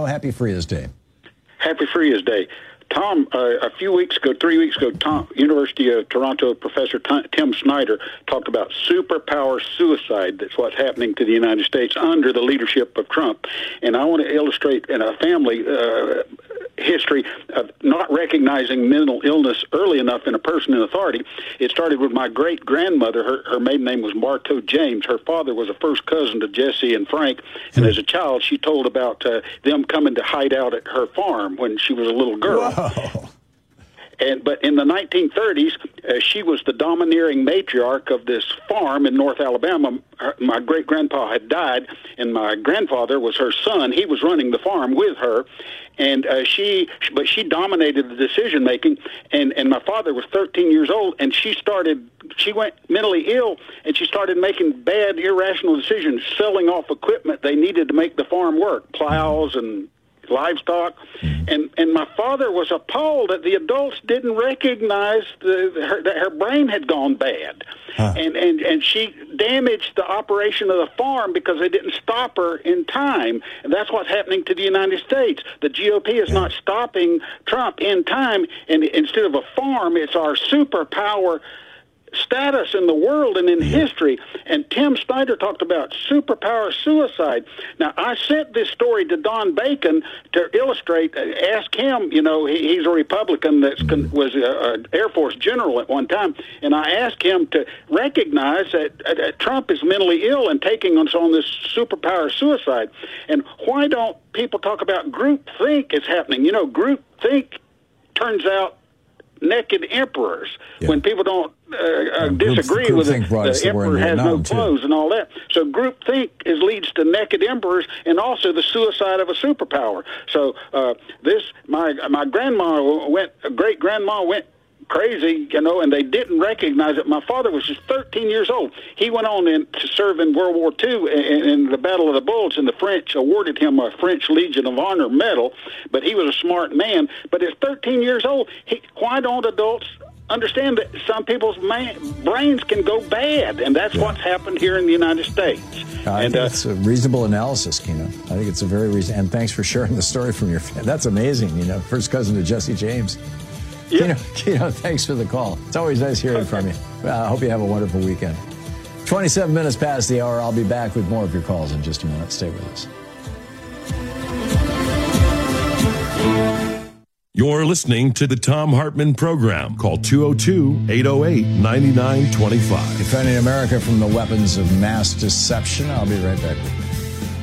Keno. Happy Frias Day. Happy Frias Day. Tom, a few weeks ago, 3 weeks ago, University of Toronto professor Tim Snyder talked about superpower suicide. That's what's happening to the United States under the leadership of Trump. And I want to illustrate in a family history of not recognizing mental illness early enough in a person in authority. It started with my great-grandmother. Her maiden name was Marto James. Her father was a first cousin to Jesse and Frank. And as a child, she told about them coming to hide out at her farm when she was a little girl. Whoa. But in the 1930s, she was the domineering matriarch of this farm in North Alabama. My great-grandpa had died, and my grandfather was her son. He was running the farm with her, and she dominated the decision-making, and my father was 13 years old, and she went mentally ill, and she started making bad, irrational decisions, selling off equipment they needed to make the farm work, plows and livestock, and my father was appalled that the adults didn't recognize that her brain had gone bad, and she damaged the operation of the farm because they didn't stop her in time. And that's what's happening to the United States. The GOP is not stopping Trump in time, and instead of a farm, it's our superpower status in the world and in history. And Tim Snyder talked about superpower suicide. Now, I sent this story to Don Bacon to illustrate, ask him, he's a Republican that was an Air Force general at one time, and I asked him to recognize that Trump is mentally ill and taking us on this superpower suicide. And why don't people talk about groupthink is happening? Groupthink turns out naked emperors. When people don't disagree with it, the emperor has no clothes and all that. So groupthink leads to naked emperors and also the suicide of a superpower. So my great-grandma went crazy, and they didn't recognize it. My father was just 13 years old. He went on to serve in World War II in the Battle of the Bulge, and the French awarded him a French Legion of Honor medal, but he was a smart man. But at 13 years old, why don't adults understand that some people's brains can go bad, and that's what's happened here in the United States. I think it's a reasonable analysis, Keno. I think it's a very reasonable, and thanks for sharing the story from your family. That's amazing, first cousin to Jesse James. Yeah. Keno, thanks for the call. It's always nice hearing from you. I hope you have a wonderful weekend. 27 minutes past the hour. I'll be back with more of your calls in just a minute. Stay with us. You're listening to the Thom Hartmann Program. Call 202-808-9925. Defending America from the weapons of mass deception. I'll be right back with you.